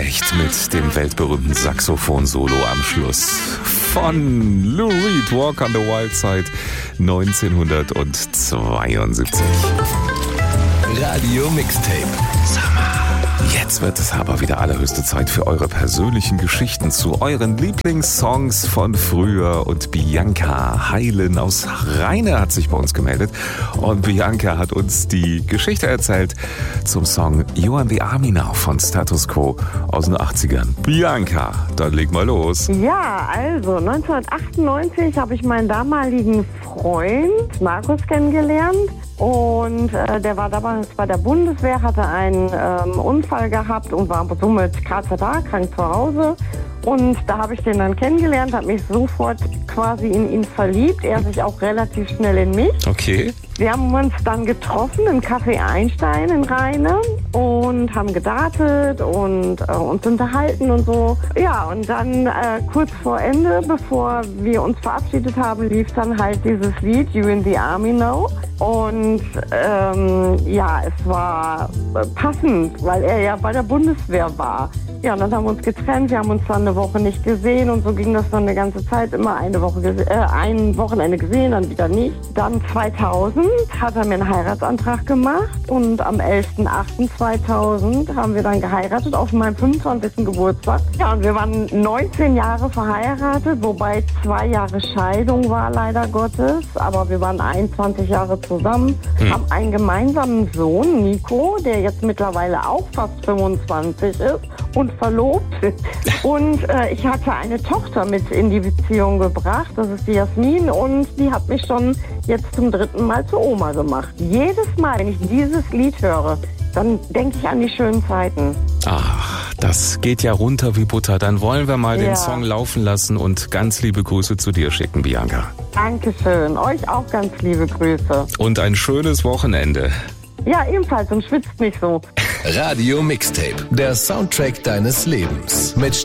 echt mit dem weltberühmten Saxophon-Solo am Schluss von Lou Reed, Walk on the Wild Side 1972. Radio Mixtape. Jetzt wird es aber wieder allerhöchste Zeit für eure persönlichen Geschichten zu euren Lieblingssongs von früher. Und Bianca Heilen aus Rheine hat sich bei uns gemeldet. Und Bianca hat uns die Geschichte erzählt zum Song You and the Army Now von Status Quo aus den 80ern. Bianca, dann leg mal los. Ja, also 1998 habe ich meinen damaligen Freund Markus kennengelernt. Und der war damals bei der Bundeswehr, hatte einen Unfall gehabt und war somit KZA, krank zu Hause. Und da habe ich den dann kennengelernt, habe mich sofort quasi in ihn verliebt. Er sich auch relativ schnell in mich. Okay. Wir haben uns dann getroffen im Café Einstein in Rheine und haben gedatet und uns unterhalten und so. Ja, und dann kurz vor Ende, bevor wir uns verabschiedet haben, lief dann halt dieses Lied You in the Army Now. Und ja, es war passend, weil er ja bei der Bundeswehr war. Ja, und dann haben wir uns getrennt, wir haben uns dann eine Woche nicht gesehen und so ging das dann eine ganze Zeit, immer ein Wochenende gesehen, dann wieder nicht. Dann 2000 hat er mir einen Heiratsantrag gemacht und am 11.08.2000 haben wir dann geheiratet auf meinem 25. Geburtstag. Ja, und wir waren 19 Jahre verheiratet, wobei 2 Jahre Scheidung war leider Gottes, aber wir waren 21 Jahre zusammen, haben einen gemeinsamen Sohn, Nico, der jetzt mittlerweile auch fast 25 ist und verlobt. Und ich hatte eine Tochter mit in die Beziehung gebracht, das ist die Jasmin, und die hat mich schon jetzt zum 3. Mal zur Oma gemacht. Jedes Mal, wenn ich dieses Lied höre, dann denke ich an die schönen Zeiten. Ach, das geht ja runter wie Butter. Dann wollen wir mal den Song laufen lassen und ganz liebe Grüße zu dir schicken, Bianca. Dankeschön. Euch auch ganz liebe Grüße. Und ein schönes Wochenende. Ja, ebenfalls, und schwitzt nicht so. Radio Mixtape, der Soundtrack deines Lebens. Mit